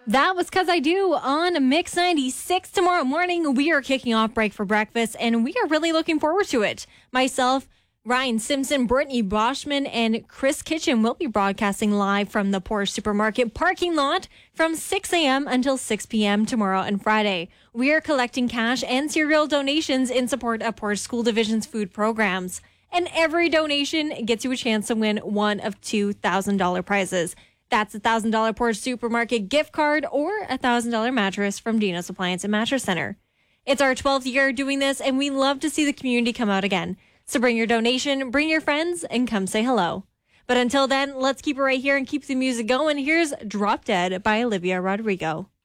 That was 'Cause I Do on Mix 96. Tomorrow morning, we are kicking off Break for Breakfast, and we are really looking forward to it. Myself, Ryan Simpson, Brittany Boschman, and Chris Kitchen will be broadcasting live from the Porsche Supermarket parking lot from 6 a.m. until 6 p.m. tomorrow and Friday. We are collecting cash and cereal donations in support of Porsche School Division's food programs. And every donation gets you a chance to win one of $2,000 prizes. That's a $1,000 Porsche Supermarket gift card or a $1,000 mattress from Dino's Appliance and Mattress Center. It's our 12th year doing this, and we love to see the community come out again. So bring your donation, bring your friends, and come say hello. But until then, let's keep it right here and keep the music going. Here's Drop Dead by Olivia Rodrigo.